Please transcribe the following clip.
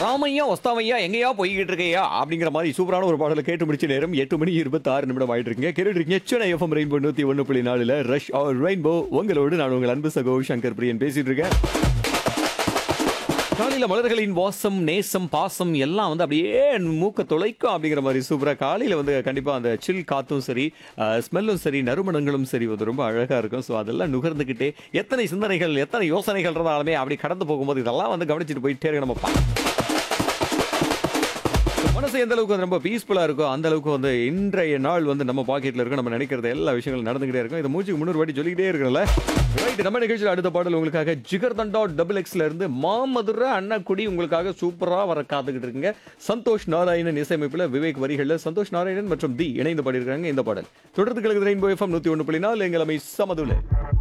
ராமையா ஒஸ்தாமையா எங்கேயா போய்கிட்டு இருக்கையா அப்படிங்கிற மாதிரி சூப்பரான ஒரு பாடலை கேட்டு முடிச்ச நேரம் 8 மணி 26 நிமிடம் ஆயிட்டு இருக்குங்க. கேட்டுட்டு இருக்கீங்க Chennai FM rainbow 101.4 rush R rainbow. உங்களோடு நான் உங்கள் அன்பு சகோ சங்கர் பிரியன் பேசிட்டு இருக்கேன். காலையில மலர்களின் வாசம் நேசம் பாசம் எல்லாம் வந்து அப்படியே மூக்க தொலைக்கும் அப்படிங்கிற மாதிரி சூப்பரா காலையில வந்து கண்டிப்பா அந்த சில் காத்தும் சரி ஸ்மெல்லும் சரி நறுமணங்களும் சரி வந்து ரொம்ப அழகா இருக்கும். ஸோ அதெல்லாம் நுகர்ந்துக்கிட்டே எத்தனை சிந்தனைகள் எத்தனை யோசனைகள் இருந்தாலுமே அப்படி கடந்து போகும்போது இதெல்லாம் வந்து கவனிச்சுட்டு போயிட்டே இருக்க நம்ம மனசு எந்த அளவுக்கு வந்து ரொம்ப பீஸ்ஃபுல்லா இருக்கும் அந்த அளவுக்கு வந்து இன்றைய நாள் வந்து நம்ம பாக்கெட்ல இருக்கும். நம்ம நினைக்கிறது எல்லா விஷயங்களும் நடந்துகிட்டே இருக்கும். இதை மூச்சுக்கு 300 வாட்டி சொல்லிக்கிட்டே இருக்கல. ரைட், நம்ம நிகழ்ச்சியில் அடுத்த பாடல் உங்களுக்காக ஜிகர் தண்டா டபுள் எக்ஸ்ல இருந்து மாமதுரை அண்ணாக்குடி உங்களுக்காக சூப்பரா வர காத்துக்கிட்டு இருக்குங்க. சந்தோஷ் நாராயணன் இசையமைப்புல விவேக் வரிகள்ல சந்தோஷ் நாராயணன் மற்றும் தி இணைந்து பாடியிருக்காங்க இந்த பாடல். தொடர்ந்து கிழக்கு ரெயின்போ எஃப்எம் 101.4 எங்கள் அமை சமதுல.